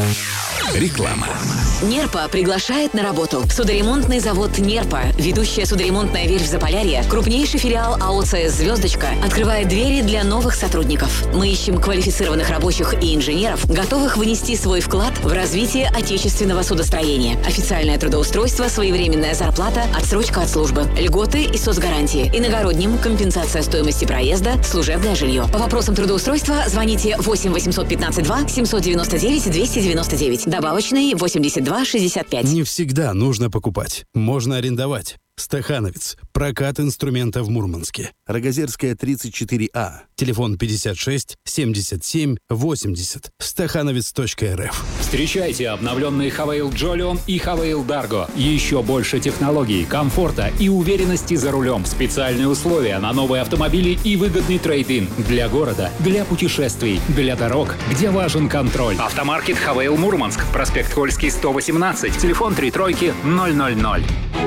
Реклама. Нерпа приглашает на работу. Судоремонтный завод Нерпа, ведущая судоремонтная верфь Заполярья, крупнейший филиал АОЦС «Звездочка», открывает двери для новых сотрудников. Мы ищем квалифицированных рабочих и инженеров, готовых внести свой вклад в развитие отечественного судостроения. Официальное трудоустройство, своевременная зарплата, отсрочка от службы, льготы и соцгарантии. Иногородним компенсация стоимости проезда, служебное жилье. По вопросам трудоустройства звоните 8 815 2 799 299. Добавочный 82 65. Не всегда нужно покупать. Можно арендовать. Стахановец. Прокат инструмента в Мурманске. Рогозерская, 34А. Телефон 56 77 80. Стахановец.рф. Встречайте обновленные Havail Jolion и Havail Dargo. Еще больше технологий, комфорта и уверенности за рулем. Специальные условия на новые автомобили и выгодный трейд-ин. Для города, для путешествий, для дорог, где важен контроль. Автомаркет Havail Мурманск. Проспект Кольский, 118. Телефон 33000.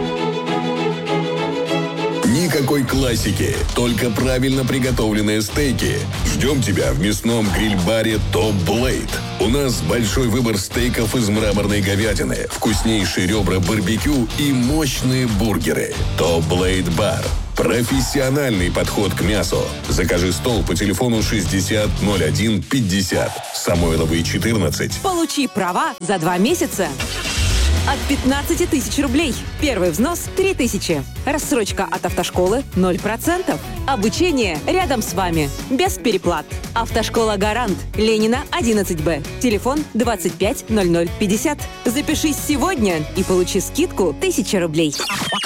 Никакой классики, только правильно приготовленные стейки. Ждем тебя в мясном гриль-баре Top Blade. У нас большой выбор стейков из мраморной говядины, вкуснейшие ребра барбекю и мощные бургеры. Top Blade Bar. Профессиональный подход к мясу. Закажи стол по телефону 60 01 50. Самойловой, 14. Получи права за 2 месяца. От 15 тысяч рублей. Первый взнос – 3 тысячи. Рассрочка от автошколы – 0%. Обучение рядом с вами. Без переплат. Автошкола «Гарант». Ленина, 11Б. Телефон 25 00 50. Запишись сегодня и получи скидку 1000 рублей.